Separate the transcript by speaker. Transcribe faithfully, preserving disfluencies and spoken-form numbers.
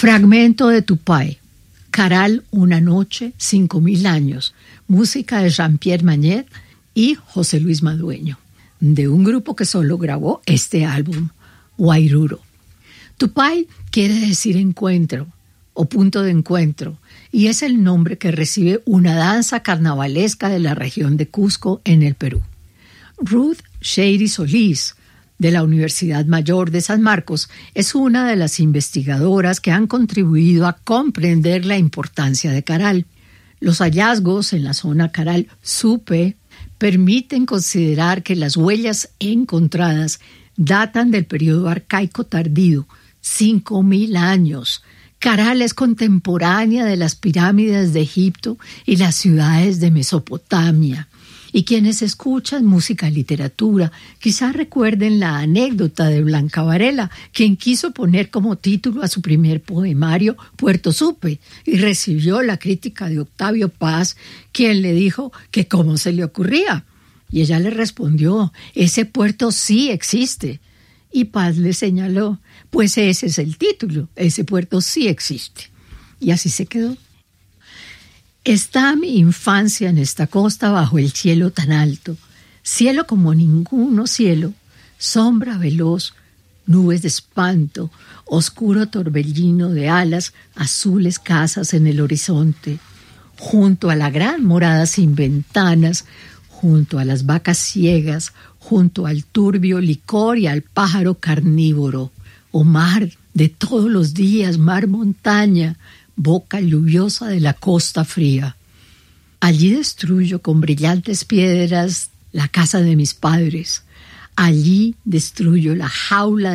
Speaker 1: Fragmento de Tupay. Caral, una noche, cinco mil años. Música de Jean-Pierre Magnet y José Luis Madueño, de un grupo que solo grabó este álbum, Wairuro. Tupay quiere decir encuentro o punto de encuentro, y es el nombre que recibe una danza carnavalesca de la región de Cusco en el Perú. Ruth Shady Solís, de la Universidad Mayor de San Marcos, es una de las investigadoras que han contribuido a comprender la importancia de Caral. Los hallazgos en la zona Caral Supe permiten considerar que las huellas encontradas datan del periodo arcaico tardío, cinco mil años. Caral es contemporánea de las pirámides de Egipto y las ciudades de Mesopotamia. Y quienes escuchan música y literatura quizás recuerden la anécdota de Blanca Varela, quien quiso poner como título a su primer poemario Puerto Supe y recibió la crítica de Octavio Paz, quien le dijo que cómo se le ocurría. Y ella le respondió, ese puerto sí existe. Y Paz le señaló, pues ese es el título, ese puerto sí existe. Y así se quedó. Está mi infancia en esta costa bajo el cielo tan alto, cielo como ninguno cielo, sombra veloz, nubes de espanto, oscuro torbellino de alas, azules casas en el horizonte, junto a la gran morada sin ventanas, junto a las vacas ciegas, junto al turbio licor y al pájaro carnívoro, o mar de todos los días, mar montaña, boca lluviosa de la costa fría. Allí destruyo con brillantes piedras la casa de mis padres. Allí destruyo la jaula